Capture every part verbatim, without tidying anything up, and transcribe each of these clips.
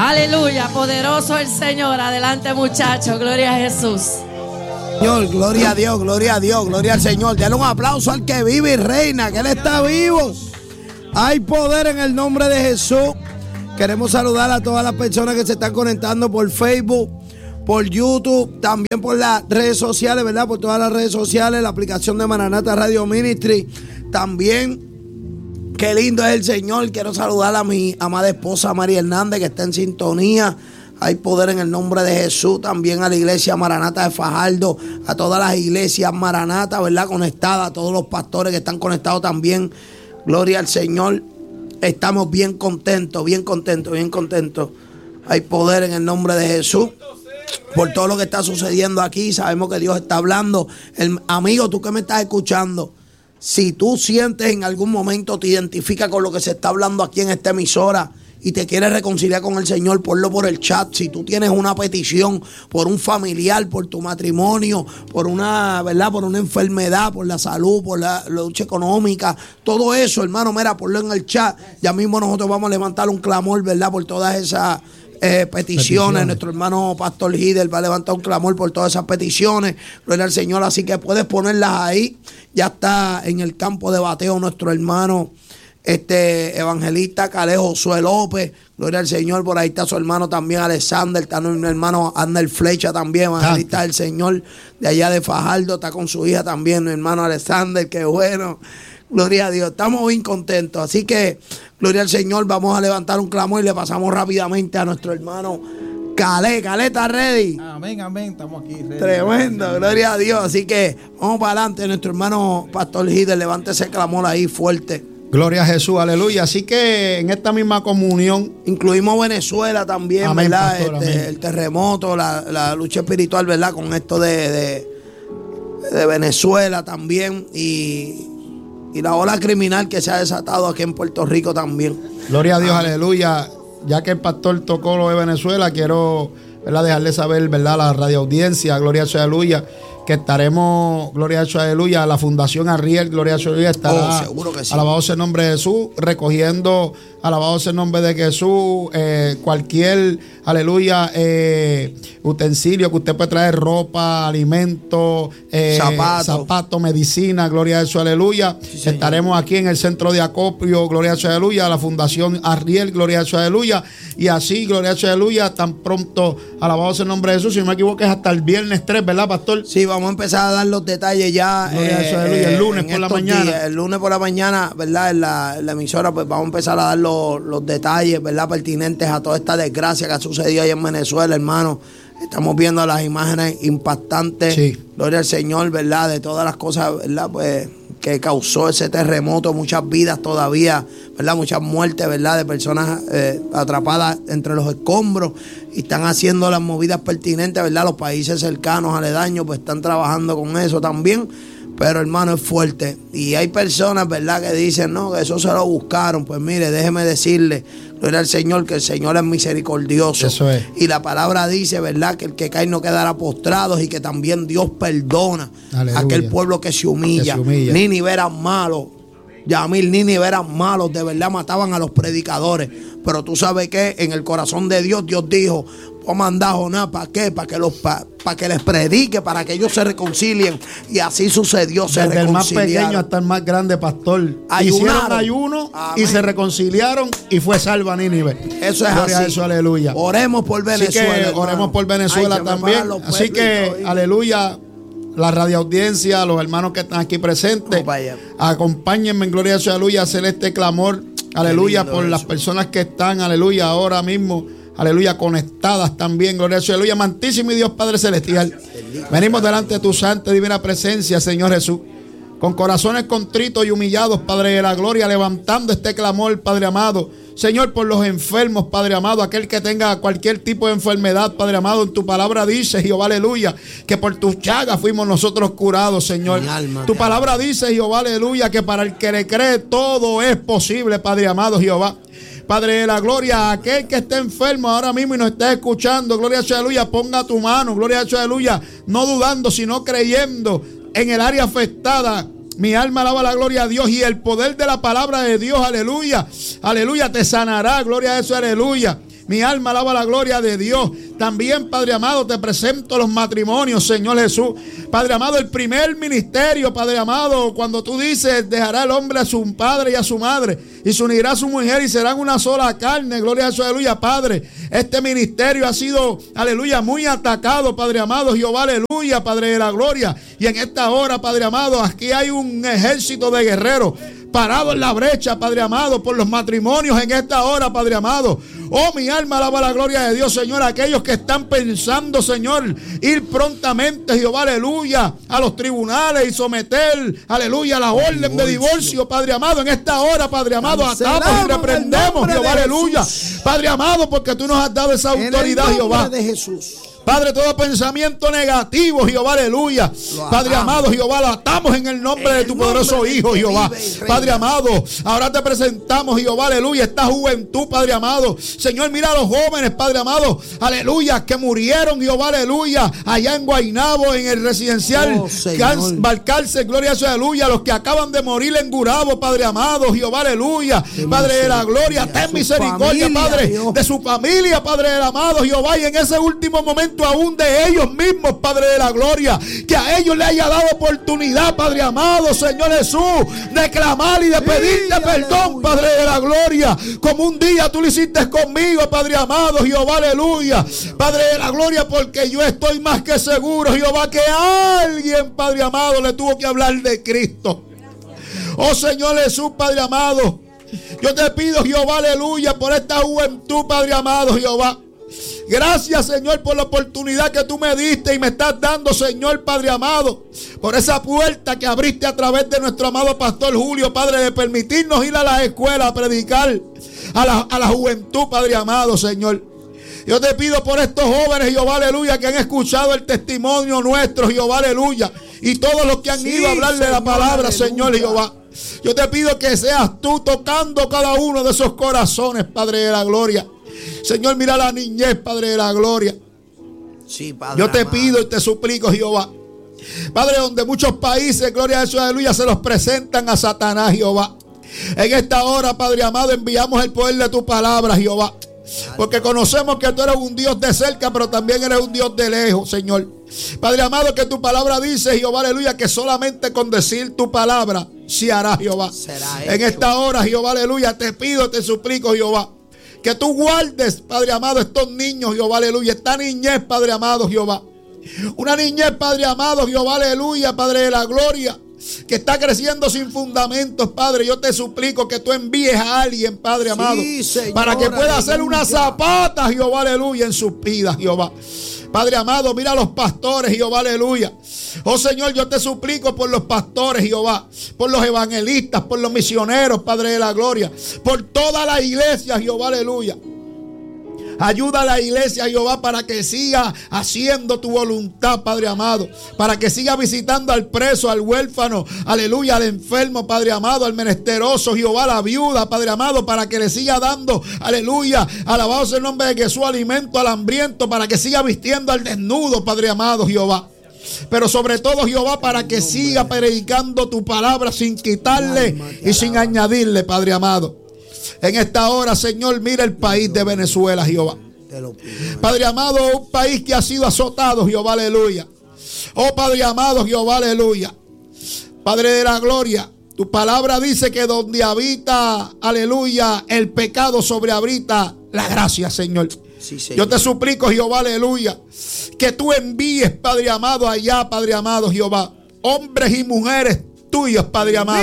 Aleluya, poderoso el Señor. Adelante, muchachos, gloria a Jesús. Señor, gloria a Dios, gloria a Dios, gloria al Señor. Dale un aplauso al que vive y reina, que Él está vivo. Hay poder en el nombre de Jesús. Queremos saludar a todas las personas que se están conectando por Facebook, por YouTube, también por las redes sociales, ¿verdad? Por todas las redes sociales, la aplicación de Maranata Radio Ministry. También, qué lindo es el Señor. Quiero saludar a mi amada esposa María Hernández, que está en sintonía. Hay poder en el nombre de Jesús. También a la iglesia Maranata de Fajardo, a todas las iglesias Maranata, ¿verdad? Conectadas, a todos los pastores que están conectados también. Gloria al Señor. Estamos bien contentos, bien contentos, bien contentos. Hay poder en el nombre de Jesús por todo lo que está sucediendo aquí. Sabemos que Dios está hablando. El, amigo, tú que me estás escuchando, si tú sientes en algún momento, te identificas con lo que se está hablando aquí en esta emisora y te quieres reconciliar con el Señor, ponlo por el chat. Si tú tienes una petición por un familiar, por tu matrimonio, por una, ¿verdad? Por una enfermedad, por la salud, por la, la lucha económica, todo eso, hermano, mira, ponlo en el chat. Ya mismo nosotros vamos a levantar un clamor, ¿verdad? Por todas esas eh, peticiones. peticiones. Nuestro hermano Pastor Hidel va a levantar un clamor por todas esas peticiones. Gloria al Señor. Así que puedes ponerlas ahí. Ya está en el campo de bateo nuestro hermano Este evangelista Caleb Josué López, gloria al Señor. Por ahí está su hermano también Alexander, está mi hermano Ander Flecha también, evangelista del Señor de allá de Fajardo, está con su hija también, mi hermano Alexander, qué bueno, gloria a Dios, estamos bien contentos. Así que, gloria al Señor, vamos a levantar un clamor y le pasamos rápidamente a nuestro hermano Caleb. Caleb, ¿está ready? Amén, amén, estamos aquí ready. Tremendo, gloria a Dios. Así que vamos para adelante, nuestro hermano Pastor Hidel, levante ese clamor ahí fuerte. Gloria a Jesús, aleluya. Así que en esta misma comunión incluimos Venezuela también, amén, ¿verdad? pastor, este, el terremoto, la, la lucha espiritual, ¿verdad? Con esto de, de, de Venezuela también y, y la ola criminal que se ha desatado aquí en Puerto Rico también. Gloria a Dios, amén. Aleluya. Ya que el pastor tocó lo de Venezuela, quiero, ¿verdad?, dejarle saber, ¿verdad?, a la radio audiencia, gloria a Dios, aleluya, que estaremos, gloria a Dios, aleluya, la Fundación Arriel, gloria a Dios, aleluya, estará, oh, seguro que sí. Alabado sea el nombre de Jesús, recogiendo, alabado sea el nombre de Jesús, eh, cualquier, aleluya, eh, utensilio que usted puede traer, ropa, alimento, eh, zapatos, zapato, medicina, gloria a Dios, aleluya. Sí, estaremos aquí en el centro de acopio, gloria a Dios, aleluya, la Fundación Arriel, gloria a Dios, aleluya, y así, gloria a Dios, aleluya, tan pronto, alabado sea el nombre de Jesús, si no me equivoco es hasta el viernes tres, ¿verdad, pastor? Sí, vamos a empezar a dar los detalles ya. Gloria a Dios, aleluya, el lunes por la mañana. Días, el lunes por la mañana, ¿verdad? En la, en la emisora, pues vamos a empezar a dar los, los detalles, ¿verdad?, pertinentes a toda esta desgracia que ha sucedido ahí en Venezuela, hermano. Estamos viendo las imágenes impactantes, sí. Gloria al Señor, ¿verdad?, de todas las cosas, ¿verdad?, pues que causó ese terremoto, muchas vidas todavía, ¿verdad?, muchas muertes, ¿verdad?, de personas eh, atrapadas entre los escombros, y están haciendo las movidas pertinentes, ¿verdad?, los países cercanos, aledaños, pues están trabajando con eso también. Pero hermano, es fuerte. Y hay personas, ¿verdad?, que dicen, no, que eso se lo buscaron. Pues mire, déjeme decirle, gloria al Señor, que el Señor es misericordioso. Eso es. Y la palabra dice, ¿verdad?, que el que cae no quedará postrado, y que también Dios perdona a aquel pueblo que se humilla. Que se humilla. Nínive eran malos. Yamil, Nínive eran malos, de verdad mataban a los predicadores. Pero tú sabes que en el corazón de Dios, Dios dijo, voy a mandar a Jonás, ¿para qué? Para que, los, pa, pa que les predique, para que ellos se reconcilien. Y así sucedió, se desde reconciliaron. El más pequeño hasta el más grande, pastor. Ayunaron. Hicieron ayuno. Amén. Y se reconciliaron y fue salva Nínive. Eso es gloria así. A eso, aleluya. Oremos por Venezuela. Así que oremos por Venezuela. Ay, también. Así que, hoy. Aleluya. La radio audiencia, los hermanos que están aquí presentes, acompáñenme en gloria a Dios, aleluya, a hacer este clamor, aleluya, por eso. Las personas que están, aleluya, ahora mismo, aleluya, conectadas también, gloria a Dios, aleluya, amantísimo y Dios Padre Celestial. Venimos delante de tu santa y divina presencia, Señor Jesús, con corazones contritos y humillados, Padre de la gloria, levantando este clamor, Padre amado, Señor, por los enfermos, Padre amado, aquel que tenga cualquier tipo de enfermedad, Padre amado, en tu palabra dice, Jehová, aleluya, que por tus llagas fuimos nosotros curados, Señor. Tu palabra dice, Jehová, aleluya, que para el que le cree todo es posible, Padre amado, Jehová. Padre de la gloria, aquel que esté enfermo ahora mismo y nos esté escuchando, gloria a Dios, aleluya, ponga tu mano, gloria a Dios, aleluya, no dudando, sino creyendo en el área afectada. Mi alma alaba la gloria a Dios y el poder de la palabra de Dios, aleluya, aleluya, te sanará, gloria a eso, aleluya. Mi alma alaba la gloria de Dios. También, Padre amado, te presento los matrimonios, Señor Jesús. Padre amado, el primer ministerio, Padre amado, cuando tú dices, dejará el hombre a su padre y a su madre, y se unirá a su mujer y serán una sola carne. Gloria a Dios, aleluya, Padre. Este ministerio ha sido, aleluya, muy atacado, Padre amado, Jehová, aleluya, Padre de la gloria. Y en esta hora, Padre amado, aquí hay un ejército de guerreros parado en la brecha, Padre amado, por los matrimonios en esta hora, Padre amado. Oh, mi alma alaba la gloria de Dios, Señor. Aquellos que están pensando, Señor, ir prontamente, Jehová, aleluya, a los tribunales y someter, aleluya, la orden de divorcio, Padre amado. En esta hora, Padre amado, atamos y reprendemos, Jehová, aleluya. Padre amado, porque tú nos has dado esa autoridad, Jehová. De Jesús. Padre, todo pensamiento negativo, Jehová, aleluya. Padre amado, Jehová, lo atamos en el nombre de tu poderoso Hijo, Jehová. Padre amado, ahora te presentamos, Jehová, aleluya, esta juventud, Padre amado. Señor, mira a los jóvenes, Padre amado, aleluya, que murieron, Jehová, aleluya, allá en Guaynabo, en el residencial oh, Balcarce, gloria a Dios, aleluya. Los que acaban de morir en Gurabo, Padre amado, Jehová, aleluya. Padre de la gloria, ten misericordia, Padre, de su familia, Padre del amado, Jehová. Y en ese último momento, aún de ellos mismos, Padre de la gloria, que a ellos le haya dado oportunidad, Padre amado, Señor Jesús, de clamar y de pedirte perdón, Padre de la gloria, como un día tú lo hiciste conmigo, Padre amado, Jehová, aleluya, Padre de la gloria, porque yo estoy más que seguro, Jehová, que alguien, Padre amado, le tuvo que hablar de Cristo. Oh Señor Jesús, Padre amado, yo te pido, Jehová, aleluya, por esta juventud, Padre amado, Jehová. Gracias, Señor, por la oportunidad que tú me diste y me estás dando, Señor, Padre amado, por esa puerta que abriste a través de nuestro amado Pastor Julio, Padre, de permitirnos ir a las escuelas a predicar a la, a la juventud, Padre amado, Señor. Yo te pido por estos jóvenes, Jehová, aleluya, que han escuchado el testimonio nuestro, Jehová, aleluya, y todos los que han sí, ido a hablarle Señor, la palabra, aleluya. Señor, Jehová. Yo te pido que seas tú tocando cada uno de esos corazones, Padre de la gloria. Señor, mira la niñez, Padre de la gloria. Sí, Padre. Yo te amado. pido y te suplico, Jehová. Padre, donde muchos países, gloria a Dios, aleluya, se los presentan a Satanás, Jehová. En esta hora, Padre amado, enviamos el poder de tu palabra, Jehová. Porque conocemos que tú eres un Dios de cerca, pero también eres un Dios de lejos, Señor. Padre amado, que tu palabra dice, Jehová, aleluya, que solamente con decir tu palabra se hará, Jehová. Será en esta hora, Jehová, aleluya, te pido, te suplico, Jehová, que tú guardes, Padre amado, estos niños, Jehová, aleluya. Esta niñez, Padre amado, Jehová. Una niñez, Padre amado, Jehová, aleluya, Padre de la gloria, que está creciendo sin fundamentos, Padre. Yo te suplico que tú envíes a alguien, Padre amado, sí, Señor, para que pueda hacer una zapata, Jehová, aleluya, en sus vidas, Jehová. Padre amado, mira a los pastores, Jehová, aleluya. Oh Señor, yo te suplico por los pastores, Jehová, por los evangelistas, por los misioneros, Padre de la gloria, por toda la iglesia, Jehová, aleluya. Ayuda a la iglesia, Jehová, para que siga haciendo tu voluntad, Padre amado. Para que siga visitando al preso, al huérfano, aleluya, al enfermo, Padre amado, al menesteroso, Jehová, a la viuda, Padre amado, para que le siga dando, aleluya, alabado sea el nombre de Jesús, alimento al hambriento, para que siga vistiendo al desnudo, Padre amado, Jehová. Pero sobre todo, Jehová, para que siga predicando tu palabra sin quitarle y sin añadirle, Padre amado. En esta hora, Señor, mira el país de Venezuela, Jehová. Padre amado, un país que ha sido azotado, Jehová, aleluya. Oh, Padre amado, Jehová, aleluya. Padre de la gloria, tu palabra dice que donde habita, aleluya, el pecado sobrehabita la gracia, Señor. Sí, Señor. Yo te suplico, Jehová, aleluya, que tú envíes, Padre amado, allá, Padre amado, Jehová, hombres y mujeres tuyos, Padre amado,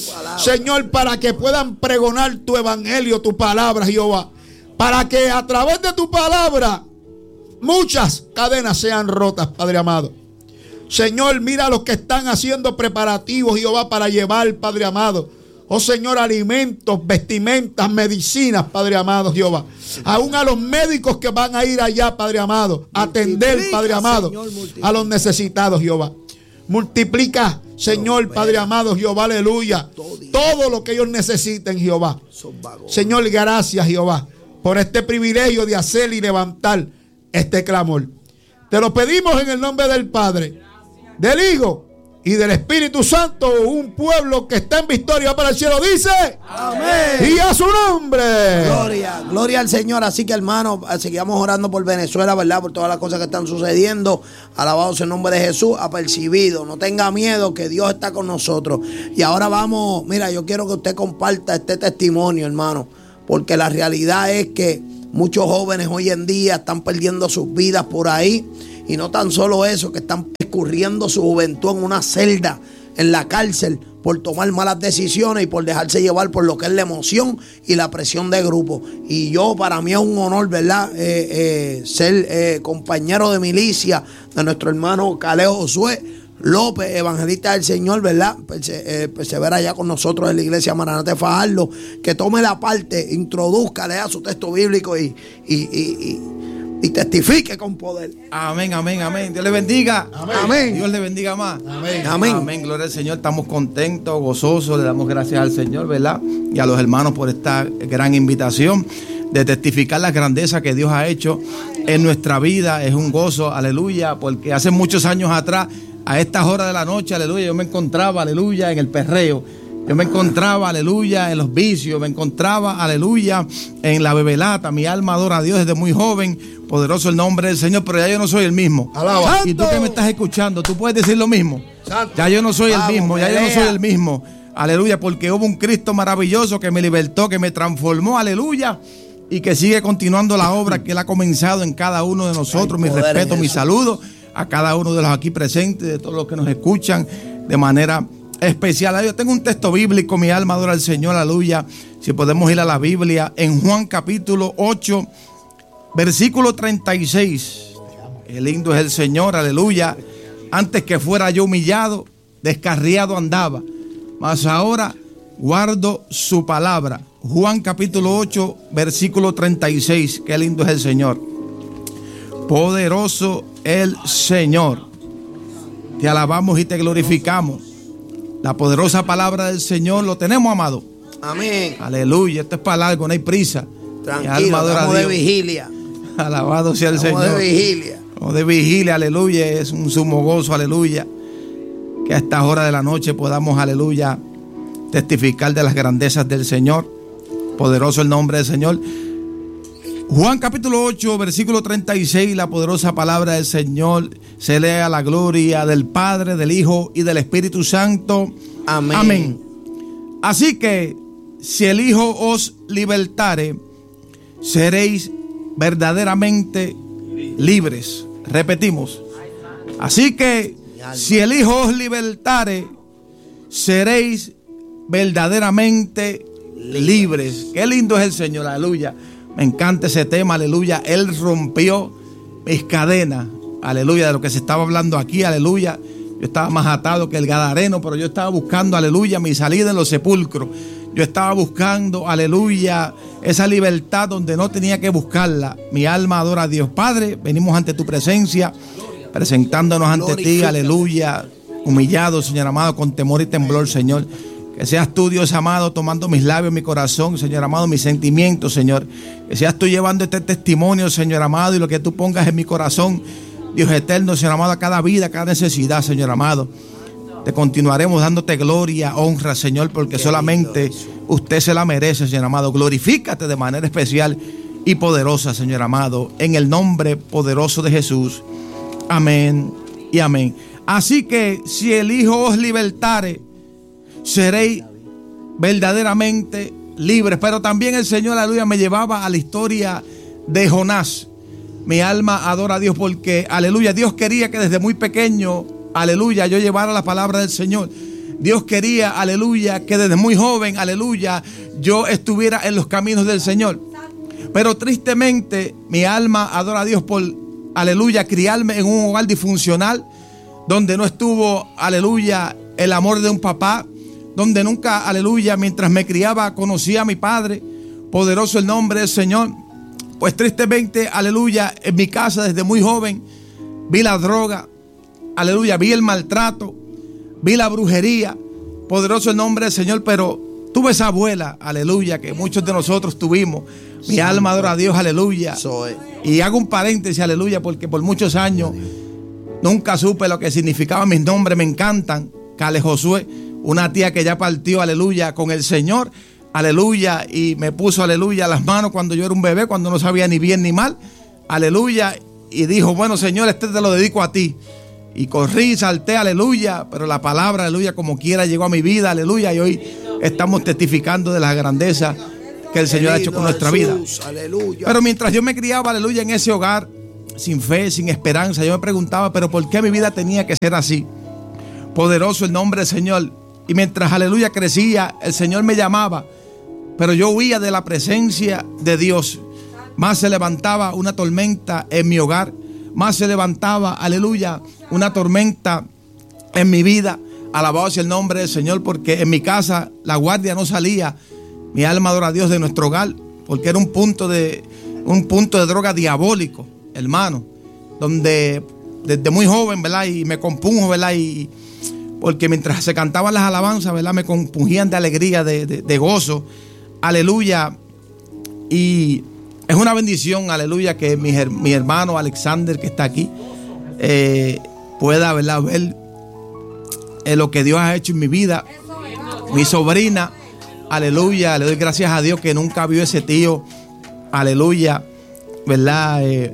Señor, para que puedan pregonar tu evangelio, tu palabra, Jehová, para que a través de tu palabra muchas cadenas sean rotas, Padre amado. Señor, mira los que están haciendo preparativos, Jehová, para llevar, Padre amado, oh Señor, alimentos, vestimentas, medicinas, Padre amado, Jehová. Aún a los médicos que van a ir allá, Padre amado, a atender, Padre amado, a los necesitados, Jehová. Multiplica, Señor, Padre amado, Jehová, aleluya, todo lo que ellos necesiten, Jehová. Señor, gracias, Jehová, por este privilegio de hacer y levantar este clamor. Te lo pedimos en el nombre del Padre, del Hijo y del Espíritu Santo, un pueblo que está en victoria para el cielo, dice amén. Y a su nombre. Gloria, gloria al Señor. Así que, hermanos, seguimos orando por Venezuela, ¿verdad? Por todas las cosas que están sucediendo. Alabado sea el nombre de Jesús. Apercibido, no tenga miedo, que Dios está con nosotros. Y ahora vamos, mira, yo quiero que usted comparta este testimonio, hermano, porque la realidad es que muchos jóvenes hoy en día están perdiendo sus vidas por ahí. Y no tan solo eso, que están escurriendo su juventud en una celda, en la cárcel, por tomar malas decisiones y por dejarse llevar por lo que es la emoción y la presión de grupo. Y yo, para mí es un honor, ¿verdad? Eh, eh, ser eh, compañero de milicia de nuestro hermano Caleo Josué López, evangelista del Señor, ¿verdad? Perse, eh, persevera allá con nosotros en la iglesia Maranata de Fajardo, que tome la parte, introduzca, lea su texto bíblico y... y, y, y y testifique con poder. Amén, amén, amén. Dios le bendiga. Amén. Amén. Dios le bendiga más. Amén. Amén. Amén. Gloria al Señor. Estamos contentos, gozosos. Le damos gracias al Señor, ¿verdad? Y a los hermanos por esta gran invitación de testificar las grandezas que Dios ha hecho en nuestra vida. Es un gozo, aleluya, porque hace muchos años atrás, a estas horas de la noche, aleluya, yo me encontraba, aleluya, en el perreo. Yo me encontraba, aleluya, en los vicios, me encontraba, aleluya, en la bebelata. Mi alma adora a Dios desde muy joven, poderoso el nombre del Señor, pero ya yo no soy el mismo. Alaba. Y tú que me estás escuchando, tú puedes decir lo mismo. Santo. Ya yo no soy Vamos, el mismo, ya pelea. yo no soy el mismo. Aleluya, porque hubo un Cristo maravilloso que me libertó, que me transformó, aleluya, y que sigue continuando la obra que Él ha comenzado en cada uno de nosotros. Mi respeto, mi saludo a cada uno de los aquí presentes, de todos los que nos escuchan de manera especial. Yo tengo un texto bíblico, mi alma adora al Señor, aleluya. Si podemos ir a la Biblia, en Juan capítulo ocho, versículo treinta y seis. Qué lindo es el Señor, aleluya. Antes que fuera yo humillado, descarriado andaba, mas ahora guardo su palabra. Juan capítulo ocho, versículo treinta y seis. Qué lindo es el Señor. Poderoso el Señor. Te alabamos y te glorificamos. La poderosa palabra del Señor lo tenemos, amado. Amén. Aleluya. Esto es para largo, no hay prisa. Tranquilo, estamos de vigilia. Alabado sea el estamos Señor. de vigilia. Estamos de vigilia, aleluya. Es un sumo gozo, aleluya. Que a estas horas de la noche podamos, aleluya, testificar de las grandezas del Señor. Poderoso el nombre del Señor. Juan capítulo ocho, versículo treinta y seis, la poderosa palabra del Señor se lee a la gloria del Padre, del Hijo y del Espíritu Santo. Amén. Amén. Así que si el Hijo os libertare, seréis verdaderamente libres. Repetimos. Así que si el Hijo os libertare, seréis verdaderamente libres. Qué lindo es el Señor, aleluya. Me encanta ese tema, aleluya. Él rompió mis cadenas, aleluya, de lo que se estaba hablando aquí, aleluya. Yo estaba más atado que el gadareno, pero yo estaba buscando, aleluya, mi salida en los sepulcros. Yo estaba buscando, aleluya, esa libertad donde no tenía que buscarla. Mi alma adora a Dios. Padre, venimos ante tu presencia, presentándonos ante ti, aleluya, humillados, Señor amado, con temor y temblor, Señor. Que seas tú, Dios amado, tomando mis labios, mi corazón, Señor amado, mis sentimientos, Señor. Que seas tú llevando este testimonio, Señor amado, y lo que tú pongas en mi corazón, Dios eterno, Señor amado, a cada vida, a cada necesidad, Señor amado. Te continuaremos dándote gloria, honra, Señor, porque Qué solamente lindo. Usted se la merece, Señor amado. Glorifícate de manera especial y poderosa, Señor amado, en el nombre poderoso de Jesús. Amén y amén. Así que si el Hijo os libertare, seréis verdaderamente libres. Pero también el Señor, aleluya, me llevaba a la historia de Jonás. Mi alma adora a Dios porque, aleluya, Dios quería que desde muy pequeño, aleluya, yo llevara la palabra del Señor. Dios quería, aleluya, que desde muy joven, aleluya, yo estuviera en los caminos del Señor. Pero tristemente, mi alma adora a Dios por, aleluya, criarme en un hogar disfuncional, donde no estuvo, aleluya, el amor de un papá, donde nunca, aleluya, mientras me criaba, conocía a mi padre. Poderoso el nombre del Señor. Pues tristemente, aleluya, en mi casa desde muy joven vi la droga, aleluya, vi el maltrato, vi la brujería. Poderoso el nombre del Señor, pero tuve esa abuela, aleluya, que muchos de nosotros tuvimos. Mi sí, alma adora a Dios, aleluya. Soy. Y hago un paréntesis, aleluya, porque por muchos años nunca supe lo que significaban mis nombres. Me encantan, Cale Josué, una tía que ya partió, aleluya, con el Señor, aleluya, y me puso, aleluya, las manos cuando yo era un bebé, cuando no sabía ni bien ni mal, aleluya, y dijo, bueno, Señor, este te lo dedico a ti. Y corrí, salté, aleluya, pero la palabra, aleluya, como quiera llegó a mi vida, aleluya, y hoy estamos testificando de la grandeza que el Señor ha hecho con nuestra vida. Aleluya. Pero mientras yo me criaba, aleluya, en ese hogar, sin fe, sin esperanza, yo me preguntaba, pero ¿por qué mi vida tenía que ser así? Poderoso el nombre del Señor. Y mientras, aleluya, crecía, el Señor me llamaba, pero yo huía de la presencia de Dios. Más se levantaba una tormenta en mi hogar, más se levantaba, aleluya, una tormenta en mi vida. Alabado sea el nombre del Señor, porque en mi casa la guardia no salía. Mi alma adora a Dios de nuestro hogar, porque era un punto de, un punto de droga diabólico, hermano, donde desde muy joven, ¿verdad? Y me compunjo, ¿verdad? Y porque mientras se cantaban las alabanzas, ¿verdad? Me compungían de alegría, de, de, de gozo, aleluya. Y es una bendición, aleluya, que mi, mi hermano Alexander, que está aquí, eh, pueda, ¿verdad?, ver eh, lo que Dios ha hecho en mi vida. Mi sobrina, aleluya, le doy gracias a Dios que nunca vio ese tío, aleluya, ¿verdad?, eh,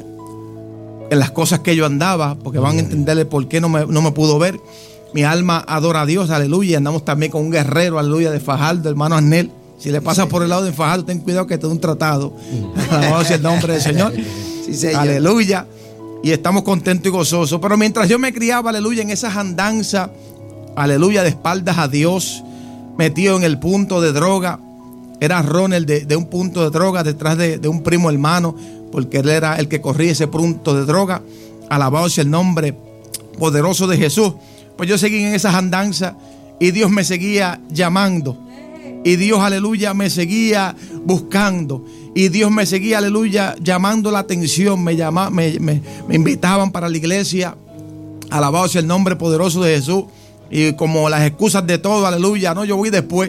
en las cosas que yo andaba, porque van a entenderle por qué no me, no me pudo ver. Mi alma adora a Dios, aleluya. Andamos también con un guerrero, aleluya, de Fajardo, hermano Arnel. Si le pasas por el lado de Fajardo, ten cuidado que te da un tratado. Alabado sea el nombre del Señor. Sí, señor. Aleluya. Y estamos contentos y gozosos. Pero mientras yo me criaba, aleluya, en esas andanzas, aleluya, de espaldas a Dios, metido en el punto de droga, era Ronald de, de un punto de droga detrás de, de un primo hermano, porque él era el que corría ese punto de droga. Alabado sea el nombre poderoso de Jesús. Pues yo seguí en esas andanzas y Dios me seguía llamando. Y Dios, aleluya, me seguía buscando. Y Dios me seguía, aleluya, llamando la atención. Me, llama, me, me, me invitaban para la iglesia. Alabado sea el nombre poderoso de Jesús. Y como las excusas de todo, aleluya, no, yo voy después.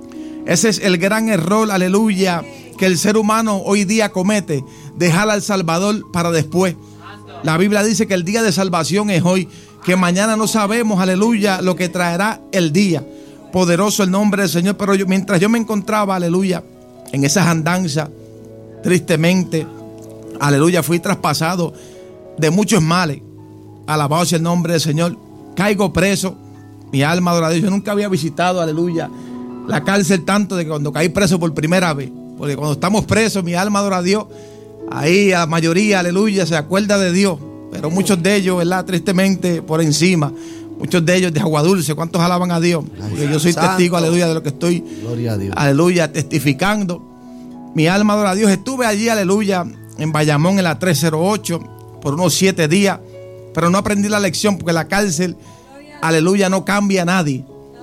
Ese es el gran error, aleluya, que el ser humano hoy día comete. Dejar al Salvador para después. La Biblia dice que el día de salvación es hoy. Que mañana no sabemos, aleluya, lo que traerá el día. Poderoso el nombre del Señor. Pero yo, mientras yo me encontraba, aleluya, en esas andanzas, tristemente, aleluya, fui traspasado de muchos males. Alabado sea el nombre del Señor. Caigo preso. Mi alma adora a Dios. Yo nunca había visitado, aleluya, la cárcel tanto de que cuando caí preso por primera vez. Porque cuando estamos presos, mi alma adora a Dios. Ahí la mayoría, aleluya, se acuerda de Dios. Pero muchos de ellos, ¿verdad?, tristemente por encima. Muchos de ellos de agua dulce. ¿Cuántos alaban a Dios? Porque yo soy Santo. testigo, aleluya, de lo que estoy, Gloria a Dios. aleluya, testificando. Mi alma adora a Dios. Estuve allí, aleluya, en Bayamón, en la tres cero ocho, por unos siete días. Pero no aprendí la lección, porque la cárcel, aleluya, no cambia a nadie.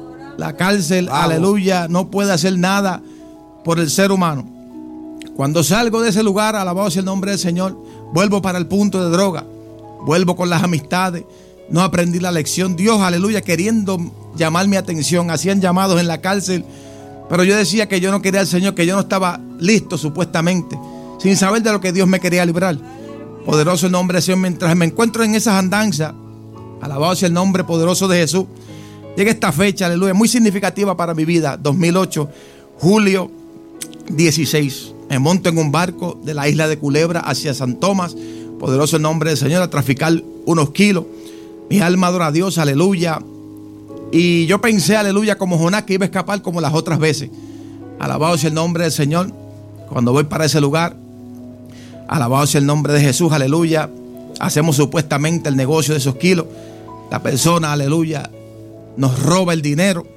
La cárcel, Vamos. aleluya, no puede hacer nada por el ser humano. Cuando salgo de ese lugar, alabado sea el nombre del Señor, vuelvo para el punto de droga. Vuelvo con las amistades. No aprendí la lección. Dios, aleluya, queriendo llamar mi atención. Hacían llamados en la cárcel. Pero yo decía que yo no quería al Señor, que yo no estaba listo supuestamente, sin saber de lo que Dios me quería librar. Poderoso el nombre del Señor. Mientras me encuentro en esas andanzas, alabado sea el nombre poderoso de Jesús, llega esta fecha, aleluya, muy significativa para mi vida. dos mil ocho, julio dieciséis. Me monto en un barco de la isla de Culebra hacia San Tomás. Poderoso el nombre del Señor, a traficar unos kilos. Mi alma adora a Dios, aleluya. Y yo pensé, aleluya, como Jonás, que iba a escapar como las otras veces. Alabado sea el nombre del Señor. Cuando voy para ese lugar, alabado sea el nombre de Jesús, aleluya. Hacemos supuestamente el negocio de esos kilos. La persona, aleluya, nos roba el dinero.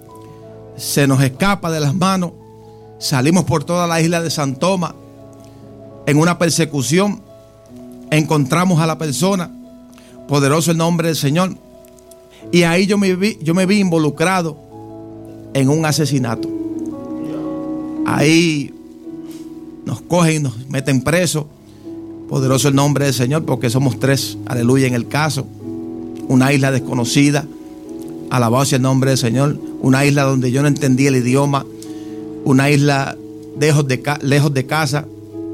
Se nos escapa de las manos. Salimos por toda la isla de San Tomás en una persecución. Encontramos a la persona, poderoso el nombre del Señor, y ahí yo me vi, yo me vi involucrado en un asesinato. Ahí nos cogen y nos meten presos, poderoso el nombre del Señor, porque somos tres, aleluya, en el caso. Una isla desconocida, alabado sea el nombre del Señor, una isla donde yo no entendía el idioma, una isla lejos de, lejos de casa.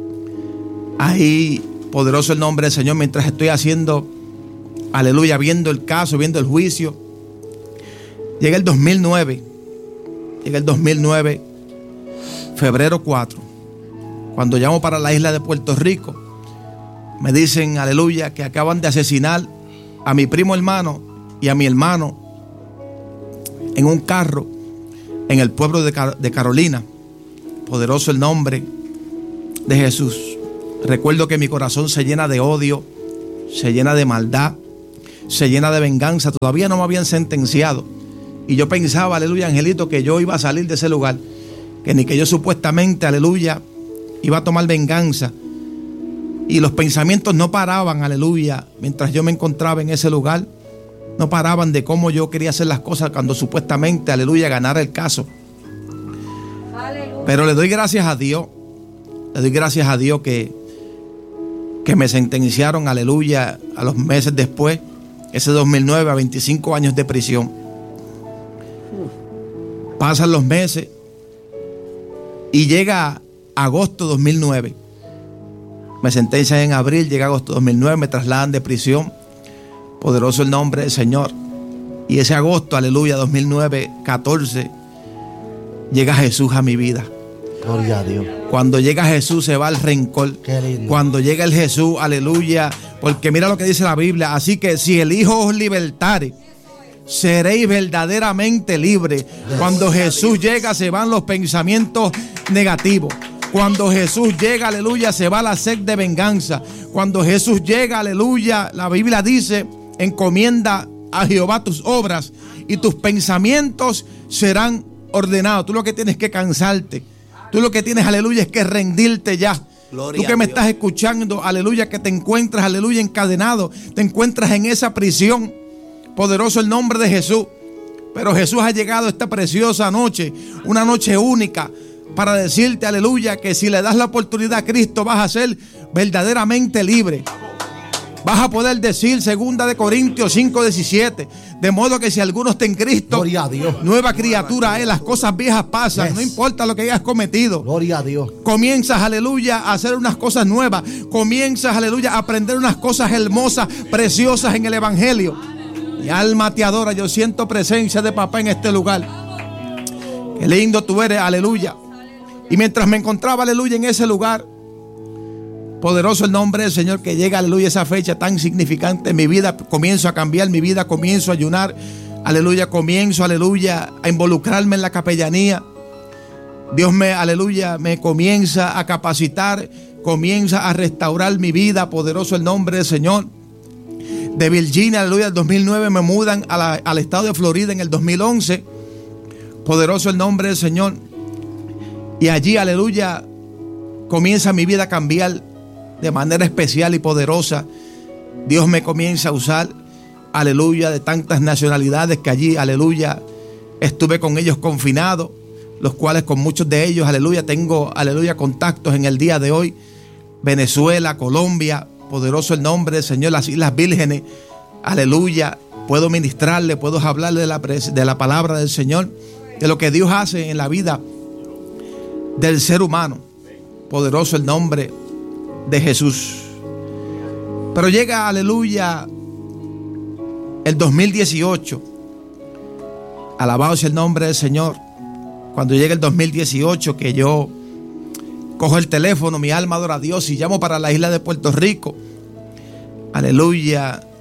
Ahí, poderoso el nombre del Señor, mientras estoy haciendo, aleluya, viendo el caso, viendo el juicio, Llega el dos mil nueve, llega el dos mil nueve, febrero cuatro, cuando llamo para la isla de Puerto Rico, me dicen, aleluya, que acaban de asesinar a mi primo hermano y a mi hermano en un carro en el pueblo de, Car- de Carolina. Poderoso el nombre de Jesús. Recuerdo que mi corazón se llena de odio, se llena de maldad, se llena de venganza. Todavía no me habían sentenciado. Y yo pensaba, aleluya, angelito, que yo iba a salir de ese lugar. Que ni que yo supuestamente, aleluya, iba a tomar venganza. Y los pensamientos no paraban, aleluya, mientras yo me encontraba en ese lugar. No paraban de cómo yo quería hacer las cosas cuando supuestamente, aleluya, ganara el caso. Aleluya. Pero le doy gracias a Dios. Le doy gracias a Dios que, que me sentenciaron, aleluya, a los meses después, ese dos mil nueve, a veinticinco años de prisión. Pasan los meses y llega agosto dos mil nueve. Me sentencian en abril, llega agosto dos mil nueve, me trasladan de prisión. Poderoso el nombre del Señor. Y ese agosto, aleluya, dos mil nueve, catorce, llega Jesús a mi vida. Gloria a Dios. Cuando llega Jesús se va el rencor. Qué lindo. Cuando llega el Jesús, aleluya, porque mira lo que dice la Biblia. Así que si el Hijo os libertare, seréis verdaderamente libres. Cuando Jesús llega se van los pensamientos negativos. Cuando Jesús llega, aleluya, se va la sed de venganza. Cuando Jesús llega, aleluya, la Biblia dice, encomienda a Jehová tus obras y tus pensamientos serán ordenados. Tú lo que tienes que cansarte. Tú lo que tienes, aleluya, es que rendirte ya. Gloria. Tú que me estás escuchando, aleluya, que te encuentras, aleluya, encadenado, te encuentras en esa prisión. Poderoso el nombre de Jesús. Pero Jesús ha llegado esta preciosa noche, una noche única, para decirte, aleluya, que si le das la oportunidad a Cristo vas a ser verdaderamente libre. Vas a poder decir segunda de Corintios cinco diecisiete, de modo que si alguno está en Cristo, gloria a Dios, nueva criatura es, las cosas viejas pasan, yes. No importa lo que hayas cometido. Gloria a Dios. Comienzas, aleluya, a hacer unas cosas nuevas. Comienzas, aleluya, a aprender unas cosas hermosas, preciosas en el Evangelio. Mi alma te adora, yo siento presencia de papá en este lugar. Qué lindo tú eres, aleluya. Y mientras me encontraba, aleluya, en ese lugar, poderoso el nombre del Señor, que llega, aleluya, esa fecha tan significante en mi vida. Comienzo a cambiar mi vida, comienzo a ayunar, aleluya, comienzo, aleluya, a involucrarme en la capellanía. Dios me, aleluya, me comienza a capacitar, comienza a restaurar mi vida, poderoso el nombre del Señor. De Virginia, aleluya, el dos mil nueve me mudan a la, al estado de Florida en el dos mil once. Poderoso el nombre del Señor. Y allí, aleluya, comienza mi vida a cambiar de manera especial y poderosa. Dios me comienza a usar, aleluya, de tantas nacionalidades que allí, aleluya, estuve con ellos confinados, los cuales con muchos de ellos, aleluya, tengo, aleluya, contactos en el día de hoy. Venezuela, Colombia, poderoso el nombre del Señor, las Islas Vírgenes, aleluya, puedo ministrarle, puedo hablarle de la, de la palabra del Señor, de lo que Dios hace en la vida del ser humano. Poderoso el nombre de Jesús. Pero llega, aleluya, el dos mil dieciocho. Alabado sea el nombre del Señor. Cuando llega el dos mil dieciocho, que yo cojo el teléfono, mi alma adora a Dios y llamo para la isla de Puerto Rico. Aleluya.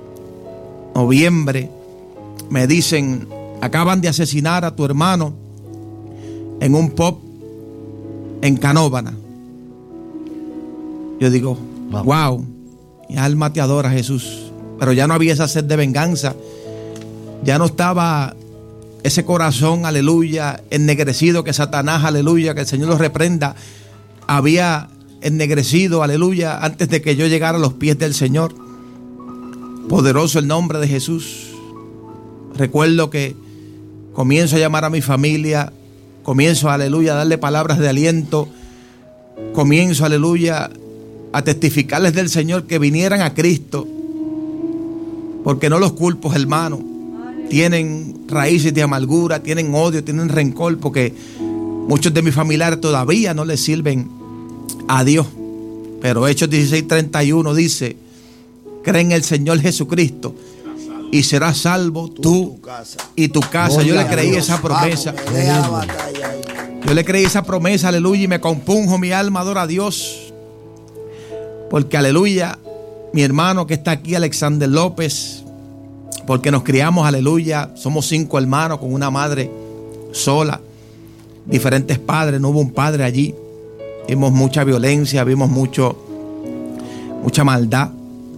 Noviembre. Me dicen, acaban de asesinar a tu hermano en un pub en Canóvana. Yo digo, wow. wow, mi alma te adora, Jesús. Pero ya no había esa sed de venganza. Ya no estaba ese corazón, aleluya, ennegrecido que Satanás, aleluya, que el Señor lo reprenda, había ennegrecido, aleluya, antes de que yo llegara a los pies del Señor. Poderoso el nombre de Jesús. Recuerdo que comienzo a llamar a mi familia, comienzo, aleluya, a darle palabras de aliento, comienzo, aleluya, a testificarles del Señor que vinieran a Cristo, porque no los culpo, hermano. Tienen raíces de amargura, tienen odio, tienen rencor, porque muchos de mis familiares todavía no les sirven a Dios. Pero Hechos dieciséis treinta y uno dice, creen en el Señor Jesucristo y serás salvo tú, tú y tu casa. Yo le creí esa promesa. Yo le creí esa promesa, aleluya, y me compunjo mi alma, adora a Dios. Porque, aleluya, mi hermano que está aquí, Alexander López, porque nos criamos, aleluya, somos cinco hermanos con una madre sola, diferentes padres, no hubo un padre allí. Vimos mucha violencia, vimos mucho, mucha maldad.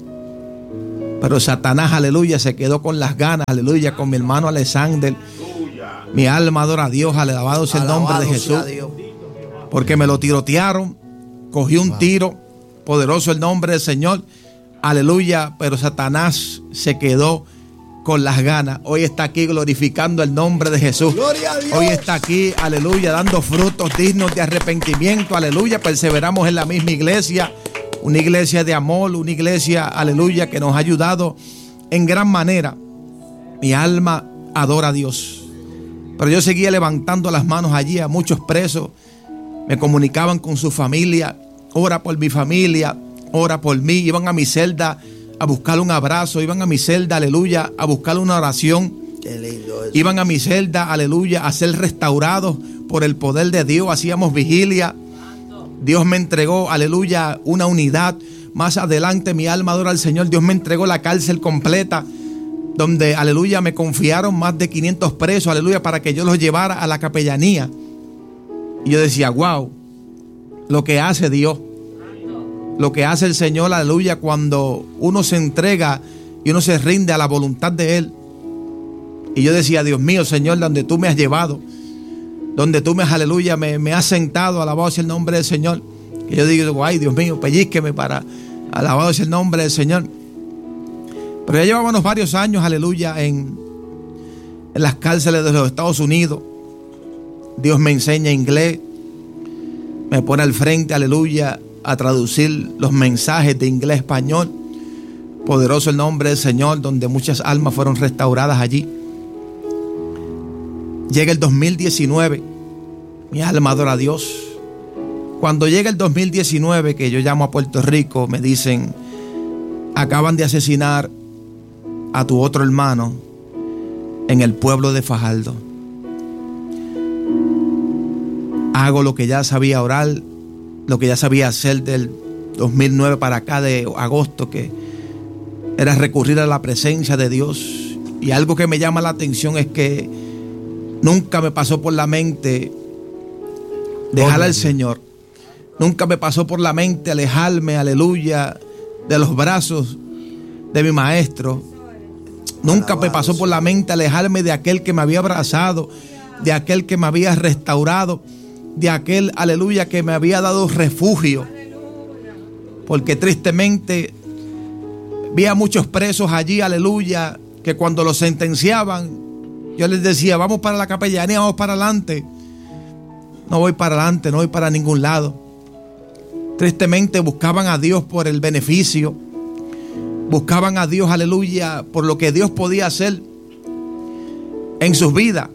Pero Satanás, aleluya, se quedó con las ganas, aleluya, con mi hermano Alexander. Mi alma adora a Dios, alabado sea el nombre de Jesús. Porque me lo tirotearon, cogí un tiro, poderoso el nombre del Señor, aleluya, pero Satanás se quedó con las ganas. Hoy está aquí glorificando el nombre de Jesús. Hoy está aquí, aleluya, dando frutos dignos de arrepentimiento, aleluya. Perseveramos en la misma iglesia, una iglesia de amor, una iglesia, aleluya, que nos ha ayudado en gran manera. Mi alma adora a Dios. Pero yo seguía levantando las manos allí a muchos presos. Me comunicaban con su familia. Ora por mi familia, ora por mí. Iban a mi celda a buscar un abrazo. Iban a mi celda, aleluya, a buscar una oración. Qué lindo eso. Iban a mi celda, aleluya, a ser restaurados por el poder de Dios. Hacíamos vigilia. Dios me entregó, aleluya, una unidad. Más adelante mi alma adora al Señor. Dios me entregó la cárcel completa, donde, aleluya, me confiaron más de quinientos presos, aleluya, para que yo los llevara a la capellanía. Y yo decía, wow, lo que hace Dios, lo que hace el Señor, aleluya, cuando uno se entrega y uno se rinde a la voluntad de Él. Y yo decía, Dios mío, Señor, donde tú me has llevado, donde tú me, aleluya, me, me has sentado, alabado sea el nombre del Señor. Y yo digo, ay, Dios mío, pellizqueme para, alabado sea el nombre del Señor. Pero ya llevábamos varios años, aleluya, en, en las cárceles de los Estados Unidos. Dios me enseña inglés, me pone al frente, aleluya, a traducir los mensajes de inglés a español. Poderoso el nombre del Señor, donde muchas almas fueron restauradas allí. Llega el dos mil diecinueve, mi alma adora a Dios. Cuando llega el dos mil diecinueve, que yo llamo a Puerto Rico, me dicen, acaban de asesinar a tu otro hermano en el pueblo de Fajardo. Hago lo que ya sabía orar, lo que ya sabía hacer del dos mil nueve para acá, de agosto, que era recurrir a la presencia de Dios. Y algo que me llama la atención es que nunca me pasó por la mente dejar al Señor. Nunca me pasó por la mente alejarme, aleluya, de los brazos de mi maestro. Nunca me pasó por la mente alejarme de aquel que me había abrazado, de aquel que me había restaurado, de aquel, aleluya, que me había dado refugio. Porque tristemente vi a muchos presos allí, aleluya, que cuando los sentenciaban, yo les decía, vamos para la capellanía, vamos para adelante. No voy para adelante, no voy para ningún lado. Tristemente buscaban a Dios por el beneficio. Buscaban a Dios, aleluya, por lo que Dios podía hacer en sus vidas.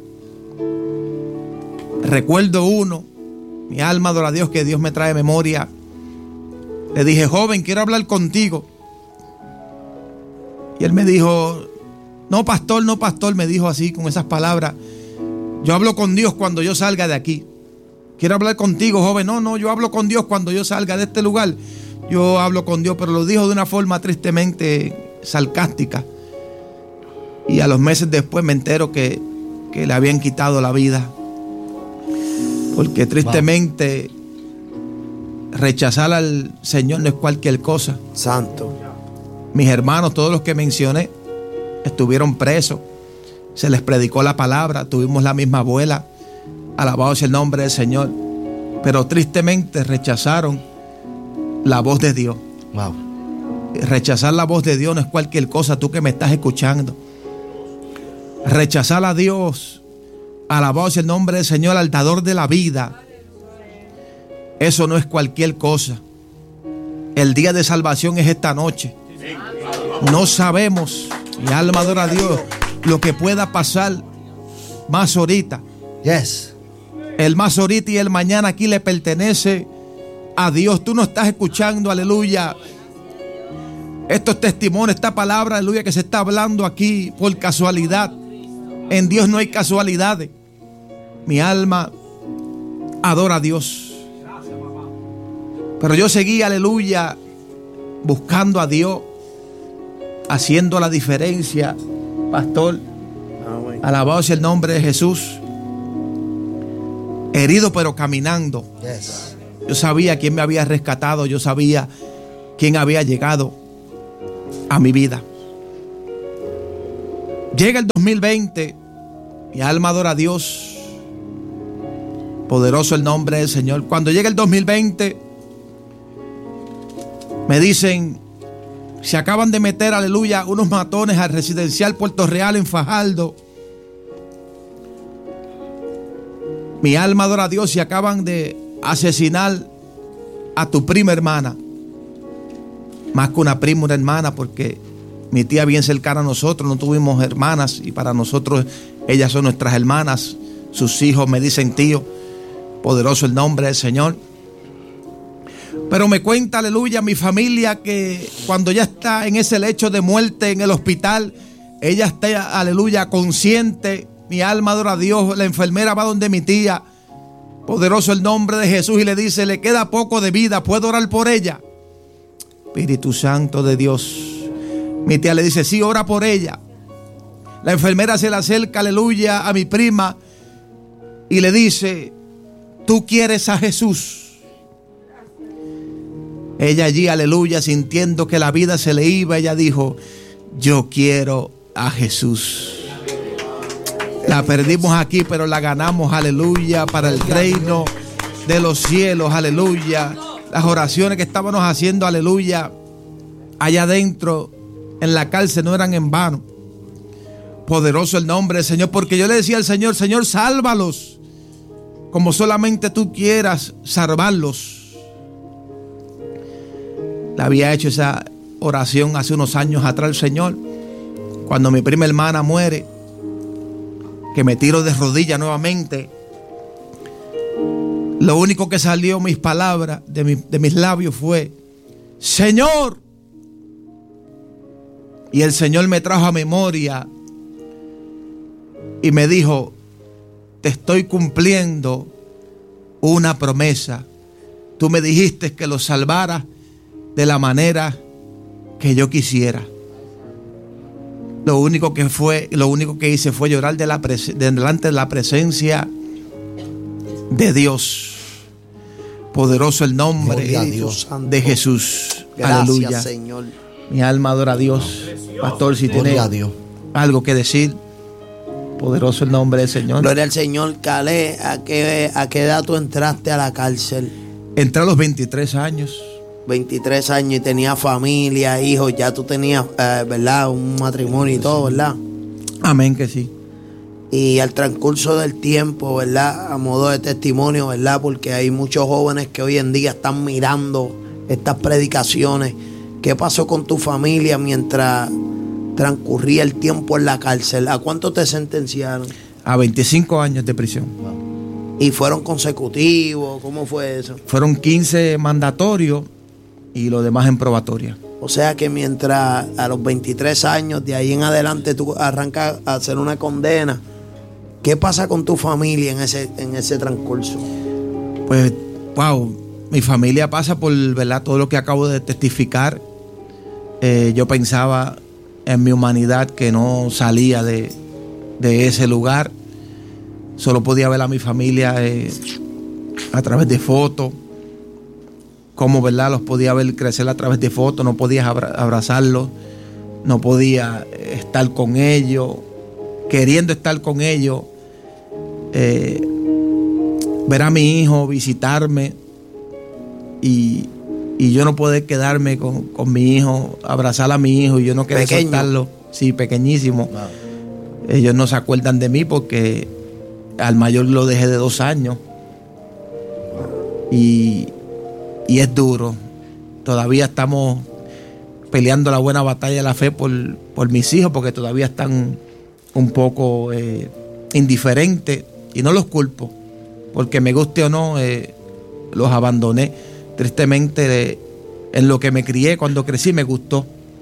Recuerdo uno, mi alma adora a Dios, que Dios me trae memoria. Le dije, joven, quiero hablar contigo. Y él me dijo, no, pastor, no, pastor, me dijo así, con esas palabras. Yo hablo con Dios cuando yo salga de aquí. Quiero hablar contigo, joven. No, no, yo hablo con Dios cuando yo salga de este lugar. Yo hablo con Dios, pero lo dijo de una forma tristemente sarcástica. Y a los meses después me entero que, que le habían quitado la vida. Porque tristemente rechazar al Señor no es cualquier cosa. Santo. Mis hermanos, todos los que mencioné, estuvieron presos. Se les predicó la palabra, tuvimos la misma abuela. Alabado sea el nombre del Señor. Pero tristemente rechazaron la voz de Dios. Wow. Rechazar la voz de Dios no es cualquier cosa, tú que me estás escuchando. Rechazar a Dios, alabado sea el nombre del Señor, al dador de la vida. Eso no es cualquier cosa. El día de salvación es esta noche. No sabemos, mi alma adora a Dios, lo que pueda pasar más ahorita. Yes. El más ahorita y el mañana aquí le pertenece a Dios. Tú no estás escuchando, aleluya, estos testimonios, esta palabra, aleluya, que se está hablando aquí por casualidad. En Dios no hay casualidades. Mi alma adora a Dios. Pero yo seguí, aleluya, buscando a Dios, haciendo la diferencia, pastor. Alabado sea el nombre de Jesús. Herido pero caminando. Yes. Yo sabía quién me había rescatado. Yo sabía quién había llegado a mi vida. Llega el dos mil veinte. Mi alma adora a Dios. Poderoso el nombre del Señor. Cuando llega el dos mil veinte, me dicen, se acaban de meter, aleluya, unos matones al residencial Puerto Real en Fajardo. Mi alma adora a Dios y acaban de asesinar a tu prima hermana. Más que una prima, una hermana, porque mi tía bien cercana a nosotros, no tuvimos hermanas y para nosotros ellas son nuestras hermanas. Sus hijos me dicen tío. Poderoso el nombre del Señor. Pero me cuenta, aleluya, mi familia que cuando ya está en ese lecho de muerte en el hospital, ella está, aleluya, consciente. Mi alma adora a Dios. La enfermera va donde mi tía. Poderoso el nombre de Jesús y le dice, le queda poco de vida, ¿puedo orar por ella? Espíritu Santo de Dios. Mi tía le dice, sí, ora por ella. La enfermera se le acerca, aleluya, a mi prima y le dice, ¿tú quieres a Jesús? Ella allí, aleluya, sintiendo que la vida se le iba, ella dijo, yo quiero a Jesús. La perdimos aquí, pero la ganamos, aleluya, para el reino de los cielos, aleluya. Las oraciones que estábamos haciendo, aleluya, allá adentro, en la cárcel, no eran en vano. Poderoso el nombre del Señor, porque yo le decía al Señor, Señor, sálvalos, como solamente tú quieras salvarlos. Le había hecho esa oración hace unos años atrás al Señor, cuando mi prima hermana muere, que me tiro de rodillas nuevamente. Lo único que salió mis palabras de, mi, de mis labios fue, Señor. Y el Señor me trajo a memoria y me dijo, te estoy cumpliendo una promesa. Tú me dijiste que lo salvara de la manera que yo quisiera. Lo único que fue, lo único que hice fue llorar de la pres- de delante de la presencia de Dios. Poderoso el nombre Dios, de Jesús. Gracias, aleluya. Señor. Mi alma adora a Dios. Pastor, si tiene algo que decir, poderoso el nombre del Señor. Gloria al Señor. Calé, ¿a qué, a qué edad tú entraste a la cárcel? Entré a los veintitrés años. veintitrés años y tenía familia, hijos, ya tú tenías, eh, ¿verdad? Un matrimonio y todo, ¿verdad? Amén que sí. Y al transcurso del tiempo, ¿verdad? A modo de testimonio, ¿verdad? Porque hay muchos jóvenes que hoy en día están mirando estas predicaciones. ¿Qué pasó con tu familia mientras transcurría el tiempo en la cárcel? ¿A cuánto te sentenciaron? A veinticinco años de prisión. ¿Y fueron consecutivos? ¿Cómo fue eso? Fueron quince mandatorios y lo demás en probatoria. O sea que mientras a los veintitrés años, de ahí en adelante tú arrancas a hacer una condena, ¿qué pasa con tu familia en ese, en ese transcurso? Pues, wow, mi familia pasa por, ¿verdad?, todo lo que acabo de testificar. Eh, yo pensaba en mi humanidad que no salía de, de ese lugar. Solo podía ver a mi familia eh, a través de fotos. Cómo, ¿verdad?, los podía ver crecer a través de fotos. No podía abra- abrazarlos. No podía estar con ellos. Queriendo estar con ellos. Eh, ver a mi hijo, visitarme. Y, y yo no poder quedarme con, con mi hijo, abrazar a mi hijo y yo no querer Pequeño. soltarlo. Sí, pequeñísimo. Wow. Ellos no se acuerdan de mí porque al mayor lo dejé de dos años. Y, y es duro. Todavía estamos peleando la buena batalla de la fe por, por mis hijos porque todavía están un poco eh, indiferentes. Y no los culpo, porque me guste o no, eh, los abandoné. Tristemente, eh, en lo que me crié cuando crecí me gustó.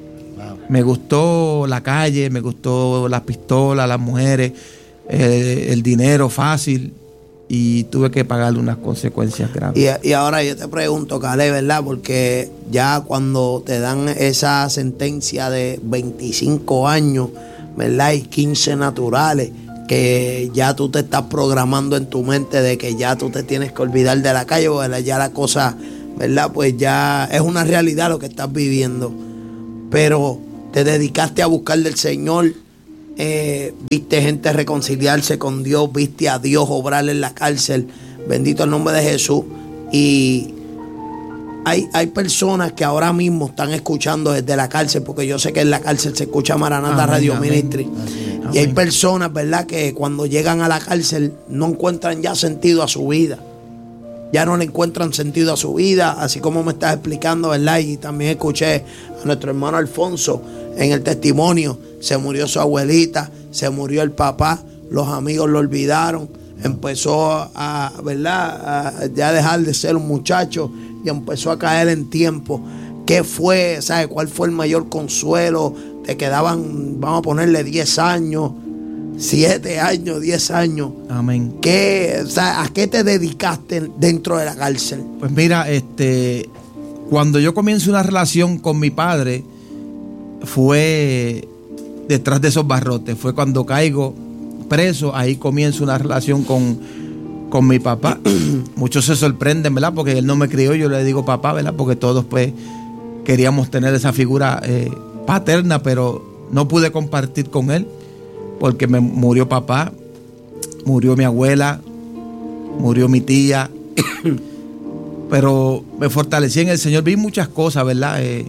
Me gustó la calle, me gustó las pistolas, las mujeres, eh, el dinero fácil, y tuve que pagarle unas consecuencias graves. Y, y ahora yo te pregunto, Caleb, ¿verdad? Porque ya cuando te dan esa sentencia de veinticinco años, ¿verdad? Y quince naturales, que ya tú te estás programando en tu mente de que ya tú te tienes que olvidar de la calle, ¿verdad? Ya la cosa, ¿verdad? Pues ya es una realidad lo que estás viviendo. Pero te dedicaste a buscar del Señor, eh, viste gente reconciliarse con Dios, viste a Dios obrar en la cárcel, bendito el nombre de Jesús. Y hay, hay personas que ahora mismo están escuchando desde la cárcel, porque yo sé que en la cárcel se escucha Maranata amén, Radio amén. Ministry. Amén. Y hay personas, ¿verdad?, que cuando llegan a la cárcel no encuentran ya sentido a su vida. Ya no le encuentran sentido a su vida, así como me estás explicando, ¿verdad? Y también escuché a nuestro hermano Alfonso en el testimonio. Se murió su abuelita, se murió el papá, los amigos lo olvidaron. Empezó a, ¿verdad?, a ya dejar de ser un muchacho y empezó a caer en tiempo. ¿Qué fue? ¿Sabe cuál fue el mayor consuelo? Te quedaban, vamos a ponerle diez años, siete años, diez años. Amén. ¿Qué, o sea, ¿a qué te dedicaste dentro de la cárcel? Pues mira, este, cuando yo comienzo una relación con mi padre, fue detrás de esos barrotes. Fue cuando caigo preso, ahí comienzo una relación con, con mi papá. Muchos se sorprenden, ¿verdad? Porque él no me crió, yo le digo papá, ¿verdad? Porque todos pues queríamos tener esa figura eh, paterna, pero no pude compartir con él. Porque me murió papá, murió mi abuela, murió mi tía, pero me fortalecí en el Señor. Vi muchas cosas, ¿verdad? Eh,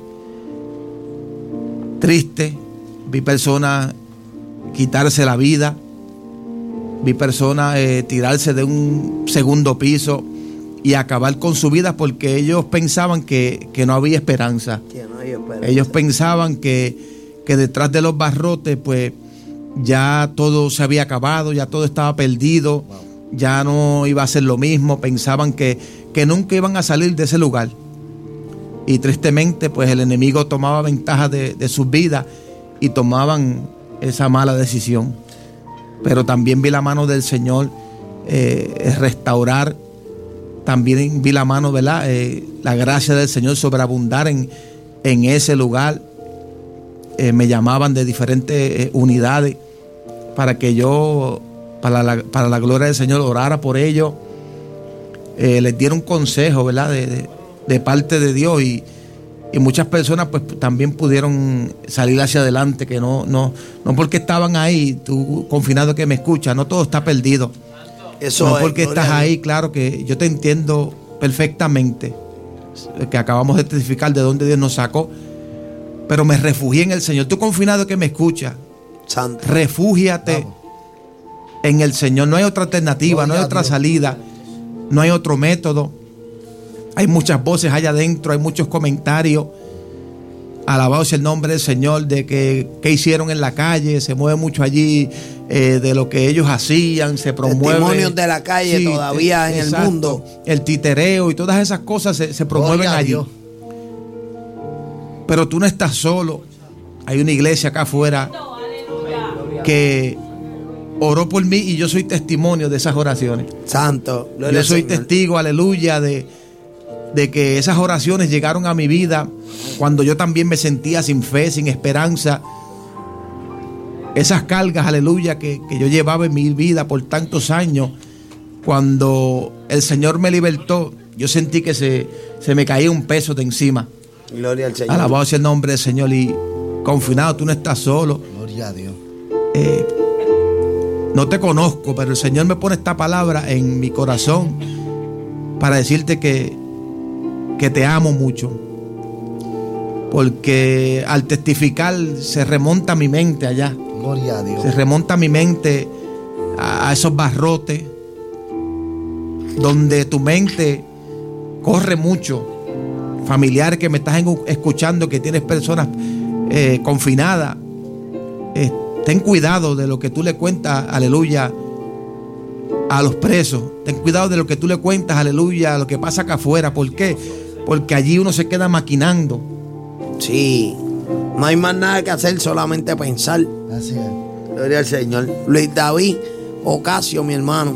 triste, vi personas quitarse la vida, vi personas eh, tirarse de un segundo piso y acabar con su vida porque ellos pensaban que, que no había esperanza. Que no hay esperanza. Ellos pensaban que, que detrás de los barrotes, pues, ya todo se había acabado, ya todo estaba perdido, wow. Ya no iba a ser lo mismo, pensaban que, que nunca iban a salir de ese lugar. Y tristemente, pues el enemigo tomaba ventaja de, de sus vidas y tomaban esa mala decisión. Pero también vi la mano del Señor eh, restaurar, también vi la mano, ¿verdad? Eh, la gracia del Señor sobreabundar en, en ese lugar. Eh, me llamaban de diferentes eh, unidades para que yo, para la, para la gloria del Señor, orara por ellos. Eh, les diera un consejo, ¿verdad? De, de, de parte de Dios y, y muchas personas pues también pudieron salir hacia adelante, que no, no, no porque estaban ahí, tú confinado que me escuchas, no todo está perdido. Eso no es, porque estás ahí, claro que yo te entiendo perfectamente, que acabamos de testificar de dónde Dios nos sacó. Pero me refugié en el Señor. Tú confinado que me escuchas, Santo. Refúgiate Vamos. en el Señor. No hay otra alternativa, no hay otra salida, no hay otro método. Hay muchas voces allá adentro, hay muchos comentarios. Alabado sea el nombre del Señor, de que, que hicieron en la calle. Se mueve mucho allí eh, de lo que ellos hacían, se promueve. Testimonios de la calle sí, todavía eh, en exacto, el mundo. El titereo y todas esas cosas se, se promueven allí. Dios. Pero tú no estás solo. Hay una iglesia acá afuera que oró por mí y yo soy testimonio de esas oraciones. Santo. Yo soy testigo, aleluya, de, de que esas oraciones llegaron a mi vida cuando yo también me sentía sin fe, sin esperanza. Esas cargas, aleluya, que, que yo llevaba en mi vida por tantos años. Cuando el Señor me libertó, yo sentí que se, se me caía un peso de encima. Gloria al Señor. Alabado sea el nombre del Señor. Y confinado, tú no estás solo. Gloria a Dios. Eh, no te conozco, pero el Señor me pone esta palabra en mi corazón para decirte que, que te amo mucho. Porque al testificar se remonta mi mente allá. Gloria a Dios. Se remonta mi mente a, a esos barrotes donde tu mente corre mucho. Familiar que me estás escuchando, que tienes personas eh, confinadas, eh, ten cuidado de lo que tú le cuentas, aleluya, a los presos. Ten cuidado de lo que tú le cuentas, aleluya, a lo que pasa acá afuera. ¿Por qué? Porque allí uno se queda maquinando. Sí. No hay más nada que hacer, solamente pensar. Así es. Gloria al Señor. Luis David Ocasio, mi hermano.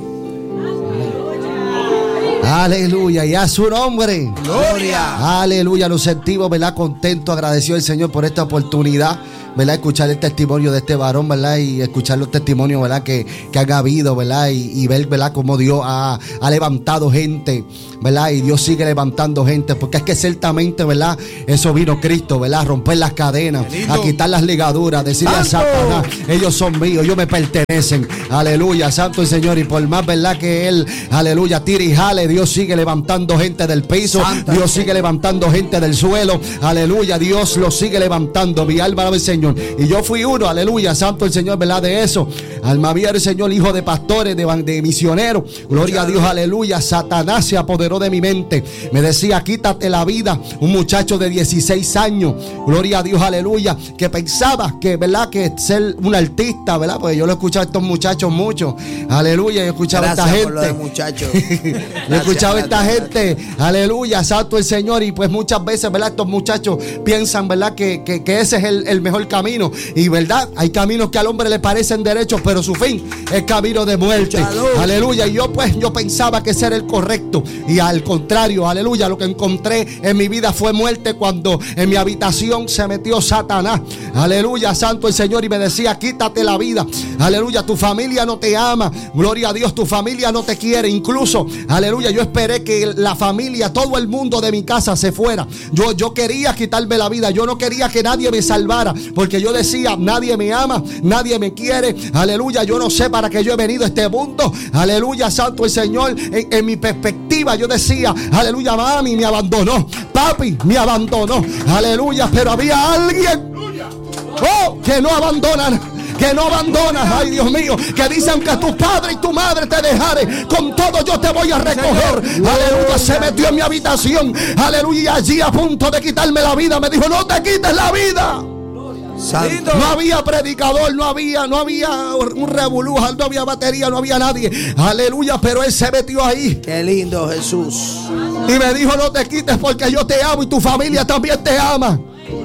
Aleluya, y a su nombre. Gloria. Aleluya, nos sentimos, ¿verdad? Contentos, agradecidos al Señor por esta oportunidad, ¿verdad? Escuchar el testimonio de este varón, ¿verdad? Y escuchar los testimonios, ¿verdad? Que, que han habido, ¿verdad? Y, y ver, ¿verdad? Cómo Dios ha, ha levantado gente, ¿verdad? Y Dios sigue levantando gente, porque es que ciertamente, ¿verdad? Eso vino Cristo, ¿verdad? A romper las cadenas, a quitar las ligaduras, decirle a Satanás, ellos son míos, ellos me pertenecen. Aleluya, santo el Señor. Y por más, ¿verdad? Que Él, aleluya, tira y jale, Dios sigue levantando gente del piso, Santa. Dios sigue levantando gente del suelo. Aleluya, Dios lo sigue levantando. Mi alma alaba al Señor. Y yo fui uno, aleluya, santo el Señor, ¿verdad? De eso. Alma mía el Señor, hijo de pastores, de, de misioneros. Gloria a Dios, aleluya. Satanás se apoderó de mi mente. Me decía, quítate la vida. Un muchacho de dieciséis años. Gloria a Dios, aleluya. Que pensaba que, ¿verdad? Que ser un artista, ¿verdad? Porque yo lo he escuchado a estos muchachos mucho. Aleluya, yo he escuchado a esta gente. Por lo de muchachos. Yo he escuchado a esta gente. Aleluya, santo el Señor. Y pues muchas veces, ¿verdad? Estos muchachos piensan, ¿verdad? Que, que, que ese es el, el mejor camino. Y verdad, hay caminos que al hombre le parecen derechos, pero su fin es camino de muerte. Aleluya. Aleluya. Y yo pues yo pensaba que ese era el correcto. Y al contrario, aleluya, lo que encontré en mi vida fue muerte cuando en mi habitación se metió Satanás. Aleluya, santo el Señor. Y me decía, quítate la vida. Aleluya, tu familia no te ama. Gloria a Dios, tu familia no te quiere. Incluso, aleluya, yo esperé que la familia, todo el mundo de mi casa se fuera. Yo, yo quería quitarme la vida. Yo no quería que nadie me salvara, porque yo decía, nadie me ama, nadie me quiere. Aleluya, yo no sé para qué yo he venido a este mundo. Aleluya, santo el Señor. En, en mi perspectiva yo decía, aleluya, mami me abandonó, papi me abandonó. Aleluya, pero había alguien, oh, que no abandonan, que no abandonas, ay Dios mío, que dicen que tu padre y tu madre te dejare, con todo yo te voy a recoger. Aleluya, se metió en mi habitación, aleluya, y allí a punto de quitarme la vida me dijo, no te quites la vida. Santo. No había predicador, no había, no había un revolú, no había batería, no había nadie. Aleluya, pero él se metió ahí. Qué lindo, Jesús. Y me dijo, no te quites porque yo te amo y tu familia también te ama.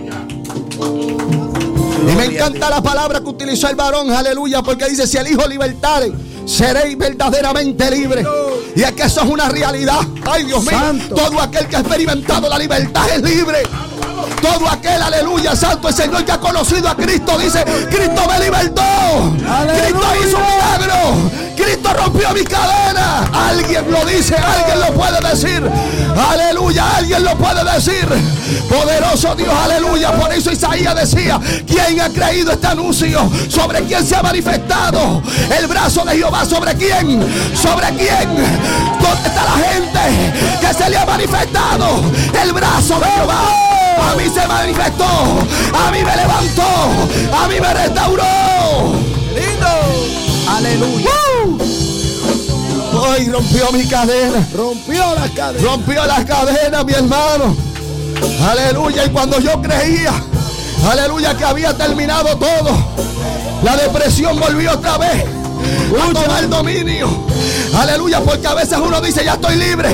Y me encanta la palabra que utilizó el varón, aleluya, porque dice, si el Hijo libertare, seréis verdaderamente libres. Y es que eso es una realidad. Ay, Dios mío, Santo. Todo aquel que ha experimentado la libertad es libre. Todo aquel, aleluya, santo el Señor, que ha conocido a Cristo, dice, Cristo me libertó. Aleluya. Cristo hizo un milagro. Cristo rompió mis cadenas. Alguien lo dice, alguien lo puede decir. Aleluya, alguien lo puede decir. Poderoso Dios, aleluya. Por eso Isaías decía, ¿quién ha creído este anuncio? ¿Sobre quién se ha manifestado el brazo de Jehová? ¿Sobre quién? ¿Sobre quién? ¿Dónde está la gente que se le ha manifestado el brazo de Jehová? A mí se manifestó, a mí me levantó, a mí me restauró. Lindo. Aleluya. ¡Uh! Hoy rompió mi cadena. Rompió las cadenas. Rompió las cadenas, mi hermano. Aleluya. Y cuando yo creía, aleluya, que había terminado todo, la depresión volvió otra vez a tomar dominio. Aleluya, porque a veces uno dice, ya estoy libre.